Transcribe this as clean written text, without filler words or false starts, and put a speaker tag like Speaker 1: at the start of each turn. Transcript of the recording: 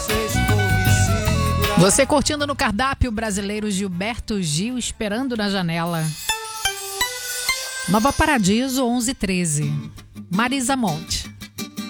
Speaker 1: Você curtindo no cardápio brasileiro Gilberto Gil, Esperando na Janela. Nova Paradiso 11:13. Marisa Monte.